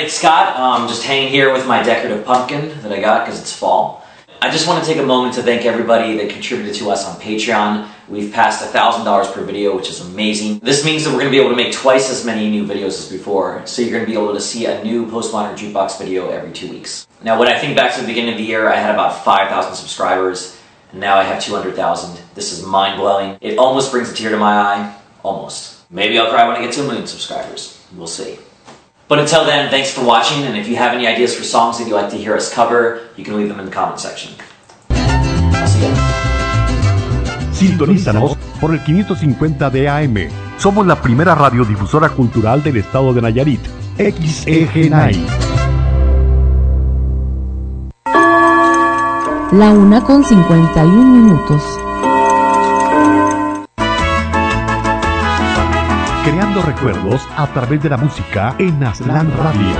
Nick Scott, just hanging here with my decorative pumpkin that I got because it's fall. I just want to take a moment to thank everybody that contributed to us on Patreon. We've passed $1,000 per video, which is amazing. This means that we're going to be able to make twice as many new videos as before, so you're going to be able to see a new Postmodern Jukebox video every 2 weeks. Now, when I think back to the beginning of the year, I had about 5,000 subscribers, and now I have 200,000. This is mind-blowing. It almost brings a tear to my eye. Almost. Maybe I'll cry when I get to 1 million subscribers. We'll see. But until then, thanks for watching, and if you have any ideas for songs that you'd like to hear us cover, you can leave them in the comment section. I'll see you. Sintonízanos por el 550 de AM. Somos la primera radiodifusora cultural del estado de Nayarit. XEG9. La 1:51. Creando recuerdos a través de la música en Aztlán Radio.